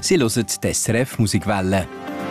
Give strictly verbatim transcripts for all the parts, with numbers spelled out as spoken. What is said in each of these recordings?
Sie hören die S R F Musikwelle.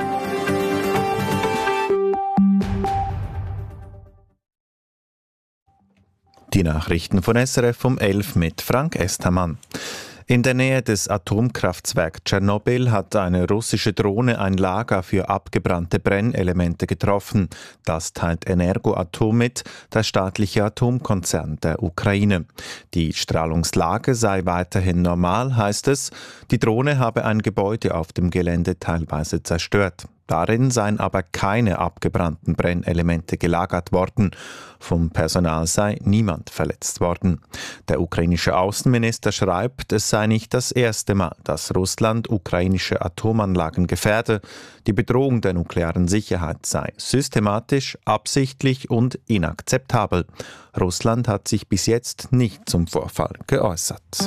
Die Nachrichten von S R F um elf mit Frank Estermann. In der Nähe des Atomkraftwerks Tschernobyl hat eine russische Drohne ein Lager für abgebrannte Brennelemente getroffen. Das teilt Energoatom mit, der staatliche Atomkonzern der Ukraine. Die Strahlungslage sei weiterhin normal, heißt es. Die Drohne habe ein Gebäude auf dem Gelände teilweise zerstört. Darin seien aber keine abgebrannten Brennelemente gelagert worden. Vom Personal sei niemand verletzt worden. Der ukrainische Außenminister schreibt, es sei nicht das erste Mal, dass Russland ukrainische Atomanlagen gefährde. Die Bedrohung der nuklearen Sicherheit sei systematisch, absichtlich und inakzeptabel. Russland hat sich bis jetzt nicht zum Vorfall geäußert.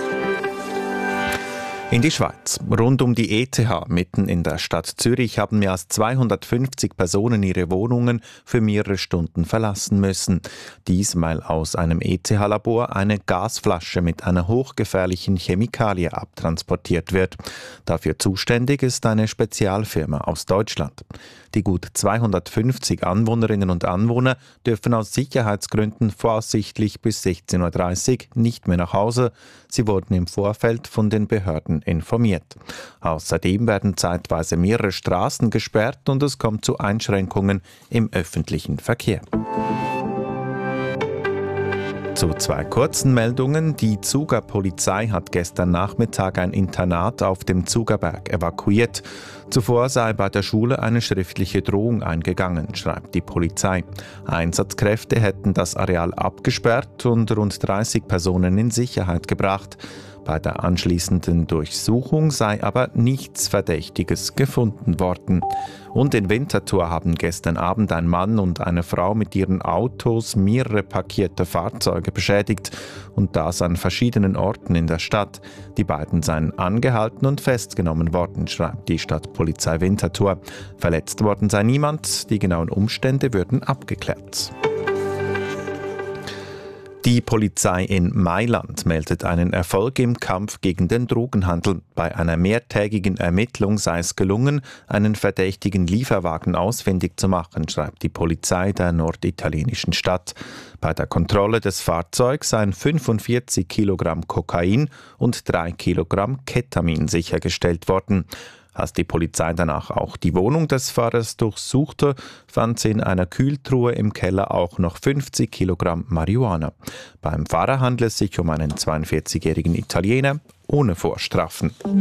In die Schweiz. Rund um die E T H mitten in der Stadt Zürich haben mehr als zweihundertfünfzig Personen ihre Wohnungen für mehrere Stunden verlassen müssen. Dies, weil aus einem E T H-Labor eine Gasflasche mit einer hochgefährlichen Chemikalie abtransportiert wird. Dafür zuständig ist eine Spezialfirma aus Deutschland. Die gut zweihundertfünfzig Anwohnerinnen und Anwohner dürfen aus Sicherheitsgründen voraussichtlich bis sechzehn Uhr dreißig nicht mehr nach Hause. Sie wurden im Vorfeld von den Behörden informiert. Außerdem werden zeitweise mehrere Straßen gesperrt und es kommt zu Einschränkungen im öffentlichen Verkehr. Zu zwei kurzen Meldungen. Die Zuger Polizei hat gestern Nachmittag ein Internat auf dem Zugerberg evakuiert. Zuvor sei bei der Schule eine schriftliche Drohung eingegangen, schreibt die Polizei. Einsatzkräfte hätten das Areal abgesperrt und rund dreißig Personen in Sicherheit gebracht. Bei der anschließenden Durchsuchung sei aber nichts Verdächtiges gefunden worden. Und in Winterthur haben gestern Abend ein Mann und eine Frau mit ihren Autos mehrere parkierte Fahrzeuge beschädigt und das an verschiedenen Orten in der Stadt. Die beiden seien angehalten und festgenommen worden, schreibt die Stadtpolizei Winterthur. Verletzt worden sei niemand, die genauen Umstände würden abgeklärt. Die Polizei in Mailand meldet einen Erfolg im Kampf gegen den Drogenhandel. Bei einer mehrtägigen Ermittlung sei es gelungen, einen verdächtigen Lieferwagen ausfindig zu machen, schreibt die Polizei der norditalienischen Stadt. Bei der Kontrolle des Fahrzeugs seien fünfundvierzig Kilogramm Kokain und drei Kilogramm Ketamin sichergestellt worden. Als die Polizei danach auch die Wohnung des Fahrers durchsuchte, fand sie in einer Kühltruhe im Keller auch noch fünfzig Kilogramm Marihuana. Beim Fahrer handelt es sich um einen zweiundvierzigjährigen Italiener ohne Vorstrafen.